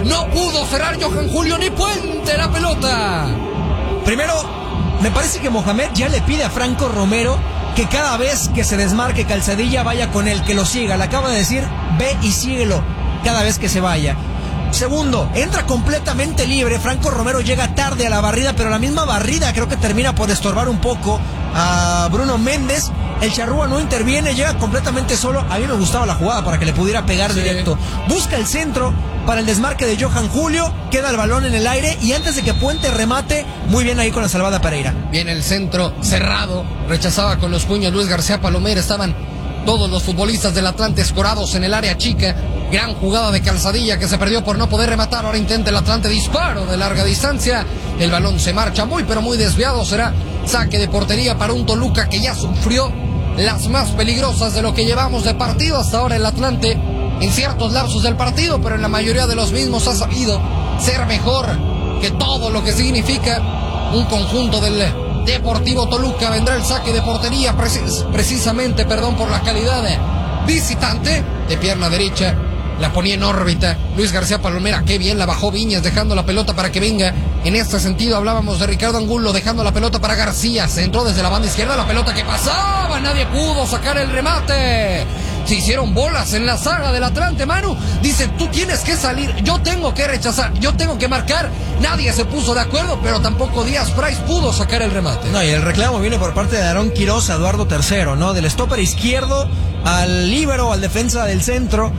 No pudo cerrar Johan Julio ni Puente la pelota. Primero, me parece que Mohamed ya le pide a Franco Romero que cada vez que se desmarque Calzadilla vaya con él, que lo siga. Le acaba de decir, ve y síguelo cada vez que se vaya. Segundo, entra completamente libre. Franco Romero llega tarde a la barrida, pero la misma barrida creo que termina por estorbar un poco a Bruno Méndez. El Charrúa no interviene, llega completamente solo. A mí me gustaba la jugada para que le pudiera pegar directo. Busca el centro para el desmarque de Johan Julio, queda el balón en el aire y antes de que Puente remate, muy bien ahí con la salvada Pereira. Viene el centro cerrado, rechazaba con los puños Luis García Palomera. Estaban todos los futbolistas del Atlante escorados en el área chica. Gran jugada de Calzadilla que se perdió por no poder rematar. Ahora intenta el Atlante disparo de larga distancia. El balón se marcha muy pero muy desviado. Será saque de portería para un Toluca que ya sufrió las más peligrosas de lo que llevamos de partido hasta ahora. El Atlante en ciertos lapsos del partido, pero en la mayoría de los mismos ha sabido ser mejor que todo lo que significa un conjunto del Deportivo Toluca. Vendrá el saque de portería precisamente por la calidad de visitante de pierna derecha. La ponía en órbita Luis García Palomera. Qué bien la bajó Viñas, dejando la pelota para que venga. En este sentido hablábamos de Ricardo Angulo, dejando la pelota para García. Se entró desde la banda izquierda, la pelota que pasaba. Nadie pudo sacar el remate. Se hicieron bolas en la saga del Atlante, Manu. Dice, tú tienes que salir, yo tengo que rechazar, yo tengo que marcar. Nadie se puso de acuerdo, pero tampoco Díaz Price pudo sacar el remate. No, y el reclamo viene por parte de Aarón Quirós a Eduardo III, ¿no? Del stopper izquierdo al líbero, al defensa del centro.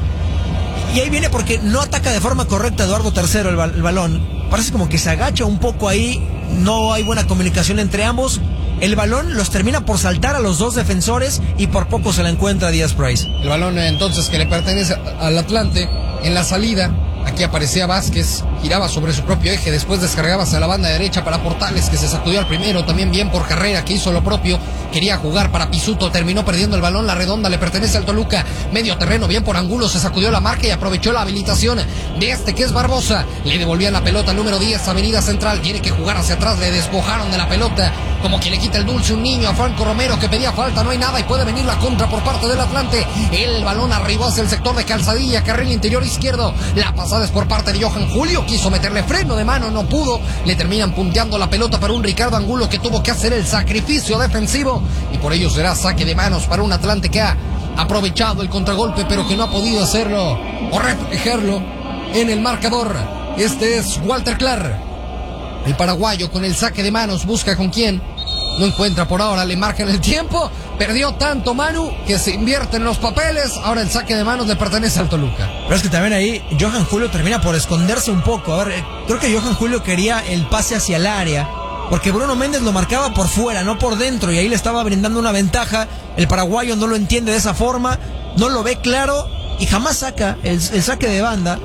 Y ahí viene porque no ataca de forma correcta Eduardo III el balón. Parece como que se agacha un poco ahí. No hay buena comunicación entre ambos. El balón los termina por saltar a los dos defensores y por poco se la encuentra Díaz Price. El balón entonces que le pertenece al Atlante en la salida. Aquí aparecía Vázquez, giraba sobre su propio eje, después descargaba hacia la banda derecha para Portales, que se sacudió al primero, también bien por Carrera, que hizo lo propio, quería jugar para Pisuto, terminó perdiendo el balón, la redonda le pertenece al Toluca, medio terreno, bien por Angulo, se sacudió la marca y aprovechó la habilitación de este que es Barbosa, le devolvían la pelota al número 10, Avenida Central, tiene que jugar hacia atrás, le despojaron de la pelota, como que le quita el dulce un niño a Franco Romero, que pedía falta, no hay nada y puede venir la contra por parte del Atlante, el balón arribó hacia el sector de Calzadilla, carril interior izquierdo, la pasada es por parte de Johan Julio, quiso meterle freno de mano, no pudo, le terminan punteando la pelota para un Ricardo Angulo que tuvo que hacer el sacrificio defensivo y por ello será saque de manos para un Atlante que ha aprovechado el contragolpe pero que no ha podido hacerlo o reflejarlo en el marcador. Este es Walter Clark, el paraguayo con el saque de manos, busca con quién, no encuentra por ahora, le marcan el tiempo, perdió tanto Manu que se invierten los papeles, ahora el saque de manos le pertenece al Toluca. Pero es que también ahí Johan Julio termina por esconderse un poco. A ver, creo que Johan Julio quería el pase hacia el área, porque Bruno Méndez lo marcaba por fuera, no por dentro, y ahí le estaba brindando una ventaja. El paraguayo no lo entiende de esa forma, no lo ve claro y jamás saca el saque de banda.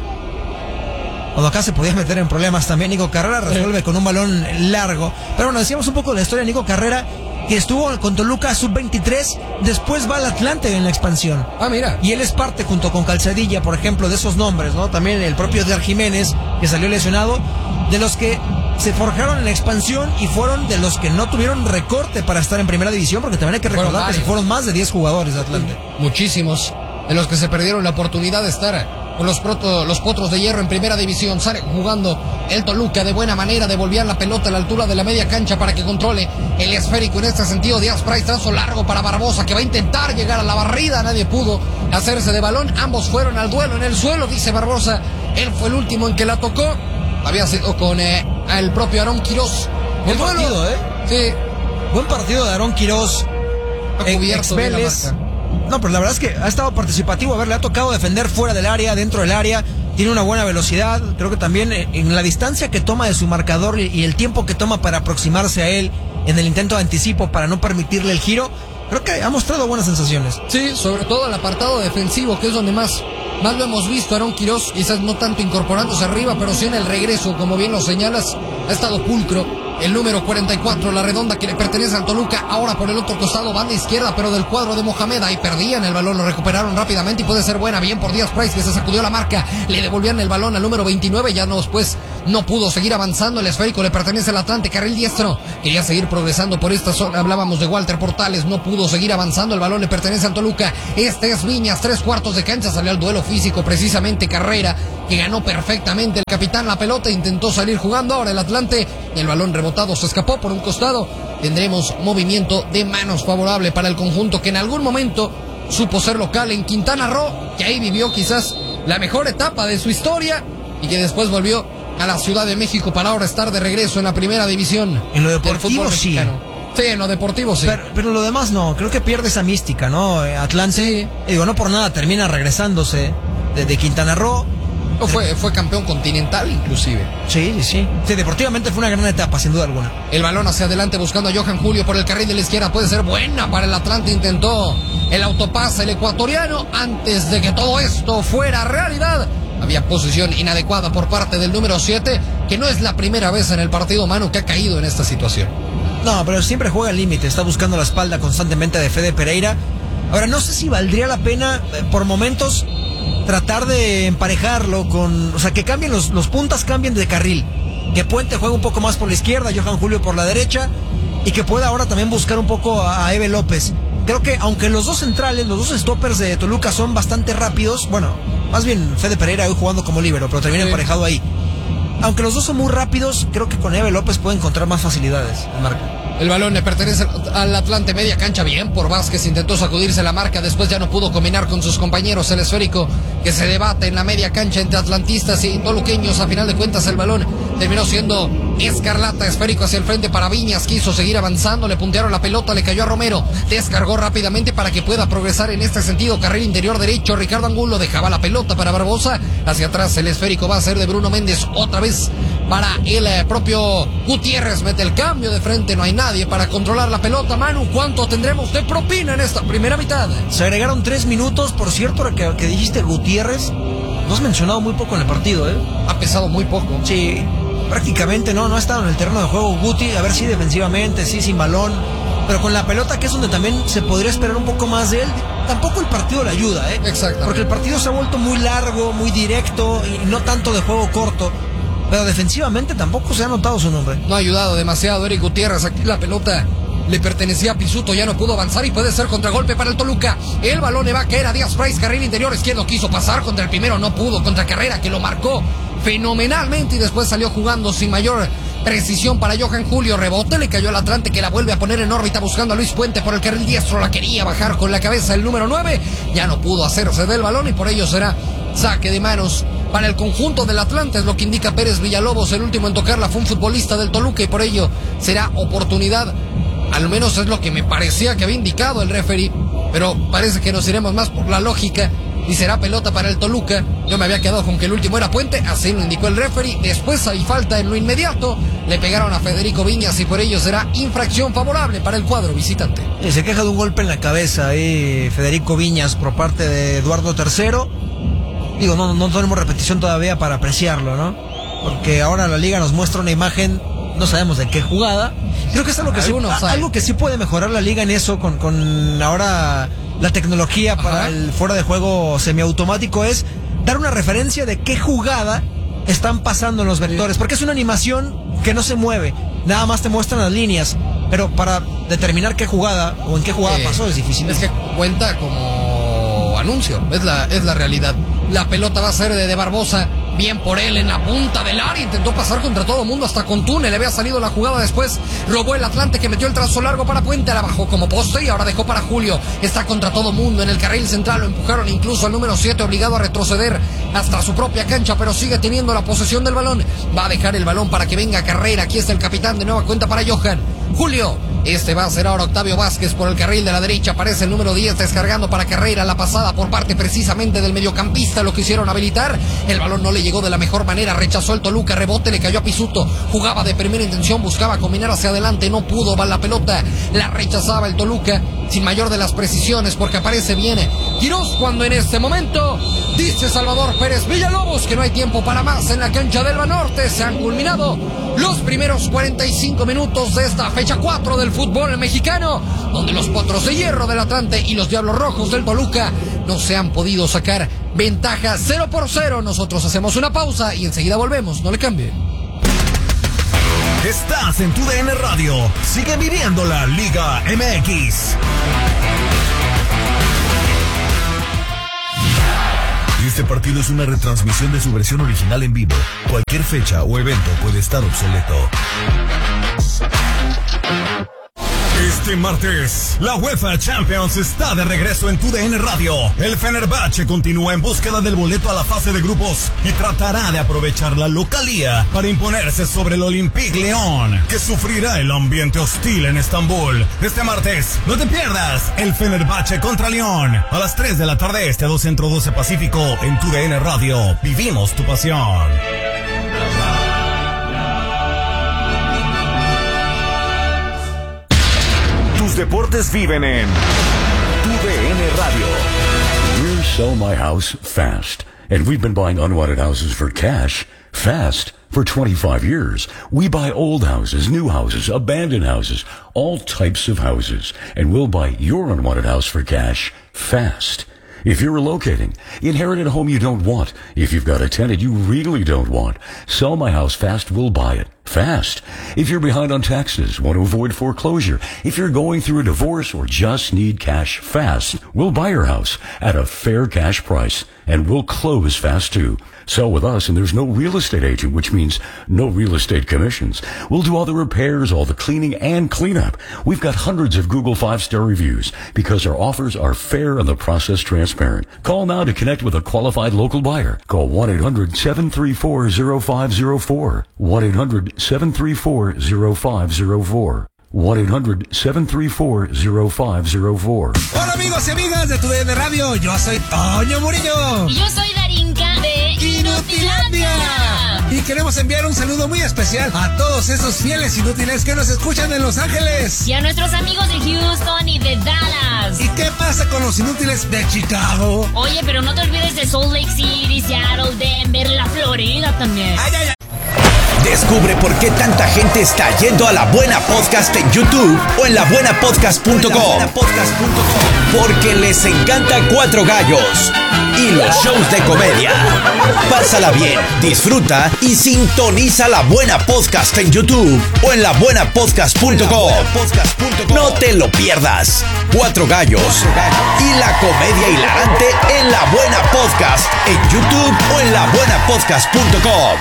Cuando acá se podía meter en problemas también, Nico Carrera resuelve con un balón largo. Pero bueno, decíamos un poco de la historia de Nico Carrera, que estuvo con Toluca sub-23, después va al Atlante en la expansión. Ah, mira. Y él es parte, junto con Calzadilla, por ejemplo, de esos nombres, ¿no? También el propio Edgar Jiménez, que salió lesionado, de los que se forjaron en la expansión y fueron de los que no tuvieron recorte para estar en primera división, porque también hay que recordar que fueron más de 10 jugadores de Atlante. Muchísimos de los que se perdieron la oportunidad de estar con los Potros de Hierro en primera división. Sale jugando el Toluca de buena manera, devolvían la pelota a la altura de la media cancha para que controle el esférico. En este sentido, Díaz Price, trazo largo para Barbosa, que va a intentar llegar a la barrida, nadie pudo hacerse de balón, ambos fueron al duelo en el suelo, dice Barbosa, él fue el último en que la tocó, había sido con el propio Aarón Quirós. Buen partido, Sí. Buen partido de Aarón Quirós, cubierto bien la marca. No, pero la verdad es que ha estado participativo. A ver, le ha tocado defender fuera del área, dentro del área. Tiene una buena velocidad. Creo que también en la distancia que toma de su marcador y el tiempo que toma para aproximarse a él en el intento de anticipo para no permitirle el giro, creo que ha mostrado buenas sensaciones. Sí, sobre todo el apartado defensivo, que es donde más lo hemos visto. Aarón Quirós, quizás no tanto incorporándose arriba, pero sí en el regreso, como bien lo señalas, ha estado pulcro. el número 44, la redonda que le pertenece al Toluca, ahora por el otro costado, banda izquierda, pero del cuadro de Mohamed, ahí perdían el balón, lo recuperaron rápidamente y puede ser buena, bien por Díaz Price, que se sacudió la marca, le devolvían el balón al número 29, ya no después, no pudo seguir avanzando, el esférico le pertenece al Atlante, carril diestro, quería seguir progresando por esta zona, hablábamos de Walter Portales, no pudo seguir avanzando, el balón le pertenece al Toluca, este es Viñas, 3/4 de cancha, salió al duelo físico, precisamente Carrera, que ganó perfectamente el capitán la pelota, intentó salir jugando, ahora el Atlante, el balón rebotado se escapó por un costado, tendremos movimiento de manos favorable para el conjunto que en algún momento supo ser local en Quintana Roo, que ahí vivió quizás la mejor etapa de su historia y que después volvió a la Ciudad de México para ahora estar de regreso en la primera división. En lo deportivo sí. Sí, en lo deportivo sí. Pero lo demás no, creo que pierde esa mística, ¿no? Atlante, digo, no por nada termina regresándose de Quintana Roo. Fue campeón continental inclusive. Sí. Sí, deportivamente fue una gran etapa, sin duda alguna. El balón hacia adelante buscando a Johan Julio por el carril de la izquierda. Puede ser buena para el Atlante. Intentó el autopase el ecuatoriano. Antes de que todo esto fuera realidad, había posición inadecuada por parte del número 7, que no es la primera vez en el partido, Manu, que ha caído en esta situación. No, pero siempre juega al límite. Está buscando la espalda constantemente de Fede Pereira. Ahora, no sé si valdría la pena, por momentos, tratar de emparejarlo con... O sea, que cambien los puntas, cambien de carril. Que Puente juegue un poco más por la izquierda, Johan Julio por la derecha. Y que pueda ahora también buscar un poco a Eve López. Creo que aunque los dos centrales, los dos stoppers de Toluca son bastante rápidos. Bueno, más bien Fede Pereira hoy jugando como líbero, pero termina emparejado ahí. Aunque los dos son muy rápidos, creo que con Eve López puede encontrar más facilidades en marca. El balón le pertenece al Atlante, media cancha, bien por Vázquez, intentó sacudirse la marca, después ya no pudo combinar con sus compañeros, el esférico que se debate en la media cancha entre atlantistas y toluqueños. A final de cuentas el balón terminó siendo escarlata, esférico hacia el frente para Viñas, quiso seguir avanzando, le puntearon la pelota, le cayó a Romero, descargó rápidamente para que pueda progresar en este sentido, carril interior derecho, Ricardo Angulo dejaba la pelota para Barbosa, hacia atrás el esférico va a ser de Bruno Méndez, otra vez para el propio Gutiérrez, mete el cambio de frente, no hay nadie para controlar la pelota. Manu, ¿cuánto tendremos de propina en esta primera mitad? Se agregaron 3 minutos, por cierto, ahora que dijiste Gutiérrez, no has mencionado muy poco en el partido, ¿eh? Ha pesado muy poco. Sí, prácticamente no ha estado en el terreno de juego Guti, a ver si defensivamente, sí, sin balón, pero con la pelota, que es donde también se podría esperar un poco más de él. Tampoco el partido le ayuda, ¿eh? Exactamente. Porque el partido se ha vuelto muy largo, muy directo y no tanto de juego corto. Pero defensivamente tampoco se ha notado su nombre. No ha ayudado demasiado Eric Gutiérrez. Aquí la pelota le pertenecía a Pisuto, ya no pudo avanzar y puede ser contragolpe para el Toluca. El balón le va a caer a Díaz Price, carril interior izquierdo, quiso pasar contra el primero, no pudo, contra Carrera, que lo marcó fenomenalmente y después salió jugando sin mayor precisión para Johan Julio. Rebote, le cayó al Atlante, que la vuelve a poner en órbita buscando a Luis Puente por el carril diestro. La quería bajar con la cabeza el número 9, ya no pudo hacerse del balón y por ello será saque de manos para el conjunto del Atlante, es lo que indica Pérez Villalobos. El último en tocarla fue un futbolista del Toluca y por ello será oportunidad, al menos es lo que me parecía que había indicado el referee, pero parece que nos iremos más por la lógica y será pelota para el Toluca. Yo me había quedado con que el último era Puente, así lo indicó el referee. Después hay falta en lo inmediato, le pegaron a Federico Viñas y por ello será infracción favorable para el cuadro visitante. Se queja de un golpe en la cabeza ahí Federico Viñas por parte de Eduardo III. Digo, no tenemos repetición todavía para apreciarlo, ¿no? Porque ahora la liga nos muestra una imagen, no sabemos de qué jugada. Creo que es algo que sí puede mejorar la liga en eso, con ahora la tecnología para el fuera de juego semiautomático, es dar una referencia de qué jugada están pasando en los vectores, porque es una animación que no se mueve, nada más te muestran las líneas, pero para determinar qué jugada o en qué jugada pasó es difícil. Es que cuenta como anuncio, es la realidad. La pelota va a ser de Barbosa, bien por él en la punta del área, intentó pasar contra todo mundo, hasta con túnel, le había salido la jugada después, robó el Atlante, que metió el trazo largo para Puente, la bajó como poste y ahora dejó para Julio, está contra todo mundo en el carril central, lo empujaron incluso al número 7, obligado a retroceder hasta su propia cancha, pero sigue teniendo la posesión del balón, va a dejar el balón para que venga Carrera, aquí está el capitán, de nueva cuenta para Johan Julio. Este va a ser ahora Octavio Vázquez por el carril de la derecha. Aparece el número 10 descargando para Carreira. La pasada por parte precisamente del mediocampista. Lo quisieron habilitar. El balón no le llegó de la mejor manera. Rechazó el Toluca. Rebote, le cayó a Pisuto. Jugaba de primera intención. Buscaba combinar hacia adelante. No pudo. Va la pelota. La rechazaba el Toluca. Sin mayor de las precisiones porque aparece bien Quirós cuando en este momento dice Salvador Pérez Villalobos que no hay tiempo para más en la cancha del Banorte. Se han culminado los primeros 45 minutos de esta fecha 4 del fútbol mexicano, donde los Potros de Hierro del Atlante y los Diablos Rojos del Toluca no se han podido sacar ventaja 0-0. Nosotros hacemos una pausa y enseguida volvemos, no le cambie. Estás en tu DN Radio. Sigue viviendo la Liga MX. Este partido es una retransmisión de su versión original en vivo. Cualquier fecha o evento puede estar obsoleto. Este martes, la UEFA Champions está de regreso en tu DN Radio. El Fenerbahce continúa en búsqueda del boleto a la fase de grupos y tratará de aprovechar la localía para imponerse sobre el Olympique Lyon, que sufrirá el ambiente hostil en Estambul. Este martes, no te pierdas el Fenerbahce contra Lyon a las 3 de la tarde este, 2 Centro, 12 Pacífico, en tu DN Radio. Vivimos tu pasión. Tus deportes viven en tu DN Radio. We're Sell My House Fast, and we've been buying unwanted houses for cash fast for 25 years. We buy old houses, new houses, abandoned houses, all types of houses, and we'll buy your unwanted house for cash fast. If you're relocating, inherited a home you don't want, if you've got a tenant you really don't want, Sell My House Fast will buy it fast. If you're behind on taxes, want to avoid foreclosure, if you're going through a divorce or just need cash fast, we'll buy your house at a fair cash price and we'll close fast too. Sell with us and there's no real estate agent, which means no real estate commissions. We'll do all the repairs, all the cleaning and cleanup. We've got hundreds of Google 5-star reviews because our offers are fair and the process transparent. Call now to connect with a qualified local buyer. Call 1-800-734-0504. 1-800-734-0504. 1-800-734-0504. Hola amigos y amigas de tu DN Radio, yo soy Toño Murillo. Y yo soy Darinka de Inutilandia. Y queremos enviar un saludo muy especial a todos esos fieles inútiles que nos escuchan en Los Ángeles. Y a nuestros amigos de Houston y de Dallas. ¿Y qué pasa con los inútiles de Chicago? Oye, pero no te olvides de Salt Lake City, Seattle, Denver, la Florida también. Ay, ay, ay. Descubre por qué tanta gente está yendo a La Buena Podcast en YouTube o en labuenapodcast.com. Porque les encanta Cuatro Gallos y los shows de comedia. Pásala bien, disfruta y sintoniza La Buena Podcast en YouTube o en labuenapodcast.com. No te lo pierdas. Cuatro Gallos y la comedia hilarante en La Buena Podcast en YouTube o en labuenapodcast.com.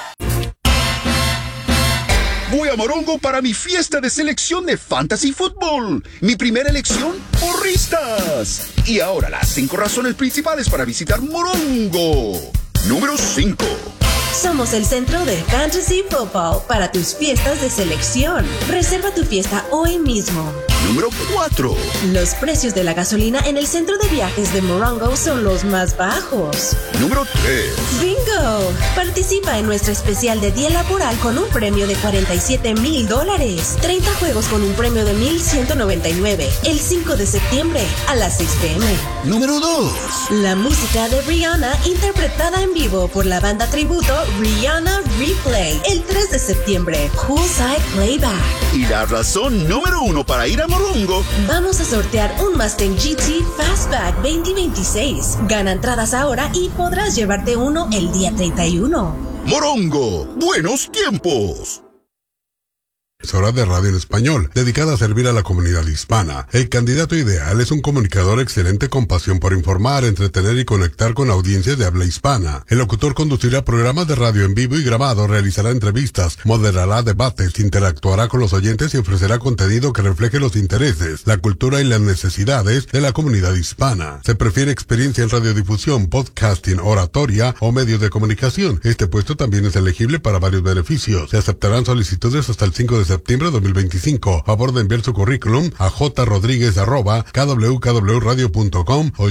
Voy a Morongo para mi fiesta de selección de Fantasy Football. Mi primera elección, porristas. Y ahora las 5 razones principales para visitar Morongo. Número 5. Somos el centro de Fantasy Football para tus fiestas de selección. Reserva tu fiesta hoy mismo. Número 4. Los precios de la gasolina en el centro de viajes de Morongo son los más bajos. Número 3. ¡Bingo! Participa en nuestro especial de día laboral con un premio de $47,000. 30 juegos con un premio de $1,199. El 5 de septiembre a las 6 p.m. Número 2. La música de Rihanna interpretada en vivo por la banda tributo Rihanna Replay. El 3 de septiembre, Poolside Playback. Y la razón número 1 para ir a Morongo. Vamos a sortear un Mustang GT Fastback 2026. Gana entradas ahora y podrás llevarte uno el día 31. Morongo, buenos tiempos. Emisora de radio en español, dedicada a servir a la comunidad hispana. El candidato ideal es un comunicador excelente con pasión por informar, entretener y conectar con audiencias de habla hispana. El locutor conducirá programas de radio en vivo y grabado, realizará entrevistas, moderará debates, interactuará con los oyentes y ofrecerá contenido que refleje los intereses, la cultura y las necesidades de la comunidad hispana. Se prefiere experiencia en radiodifusión, podcasting, oratoria o medios de comunicación. Este puesto también es elegible para varios beneficios. Se aceptarán solicitudes hasta el 5 de septiembre septiembre de 2025. Favor de enviar su currículum a jrodriguez@kwkwradio.com o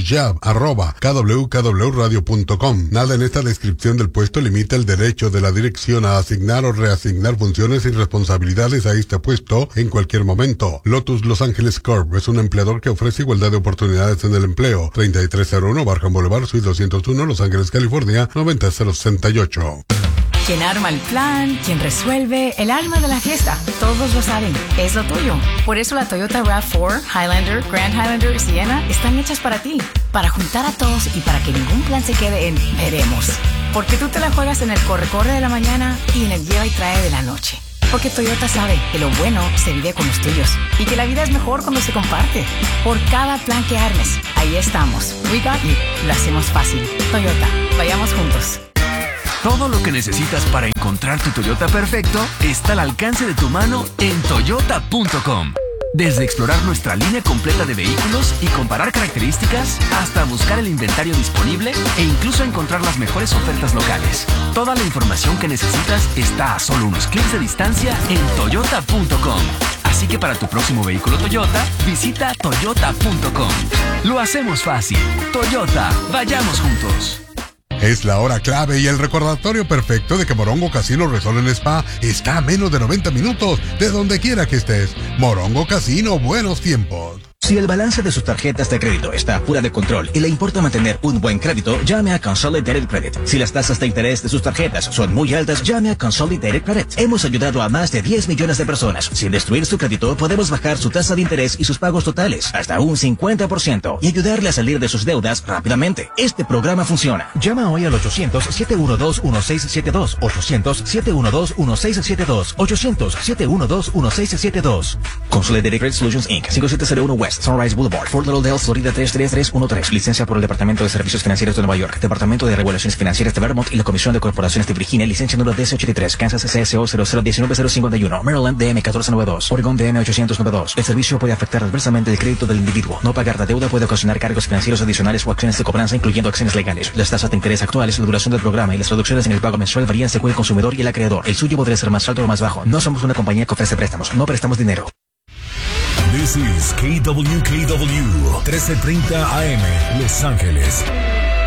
jab@kwkwradio.com. Nada en esta descripción del puesto limita el derecho de la dirección a asignar o reasignar funciones y responsabilidades a este puesto en cualquier momento. Lotus Los Ángeles Corp es un empleador que ofrece igualdad de oportunidades en el empleo. 3301 Barham Boulevard, Suite 201, Los Ángeles, California, 90068. Quien arma el plan, quien resuelve, el alma de la fiesta. Todos lo saben, es lo tuyo. Por eso la Toyota RAV4, Highlander, Grand Highlander y Sienna están hechas para ti. Para juntar a todos y para que ningún plan se quede en veremos. Porque tú te la juegas en el corre-corre de la mañana y en el lleva y trae de la noche. Porque Toyota sabe que lo bueno se vive con los tuyos y que la vida es mejor cuando se comparte. Por cada plan que armes, ahí estamos. We got you. Lo hacemos fácil. Toyota, vayamos juntos. Todo lo que necesitas para encontrar tu Toyota perfecto está al alcance de tu mano en toyota.com. Desde explorar nuestra línea completa de vehículos y comparar características, hasta buscar el inventario disponible e incluso encontrar las mejores ofertas locales. Toda la información que necesitas está a solo unos clics de distancia en toyota.com. Así que para tu próximo vehículo Toyota, visita toyota.com. Lo hacemos fácil. Toyota, vayamos juntos. Es la hora clave y el recordatorio perfecto de que Morongo Casino Resort and Spa está a menos de 90 minutos de donde quiera que estés. Morongo Casino, buenos tiempos. Si el balance de sus tarjetas de crédito está fuera de control y le importa mantener un buen crédito, llame a Consolidated Credit. Si las tasas de interés de sus tarjetas son muy altas, llame a Consolidated Credit. Hemos ayudado a más de 10 millones de personas. Sin destruir su crédito, podemos bajar su tasa de interés y sus pagos totales hasta un 50% y ayudarle a salir de sus deudas rápidamente. Este programa funciona. Llama hoy al 800-712-1672. 800-712-1672. 800-712-1672. Consolidated Credit Solutions Inc. 5701 West Sunrise Boulevard, Fort Lauderdale, Florida 33313. Licencia por el Departamento de Servicios Financieros de Nueva York, Departamento de Regulaciones Financieras de Vermont y la Comisión de Corporaciones de Virginia. Licencia número DC83, Kansas CSO 0019051, Maryland DM 1492, Oregon DM 892. El servicio puede afectar adversamente el crédito del individuo. No pagar la deuda puede ocasionar cargos financieros adicionales o acciones de cobranza, incluyendo acciones legales. Las tasas de interés actuales, la duración del programa y las reducciones en el pago mensual varían según el consumidor y el acreedor. El suyo podría ser más alto o más bajo. No somos una compañía que ofrece préstamos. No prestamos dinero. This is KWKW 1330 AM, Los Ángeles.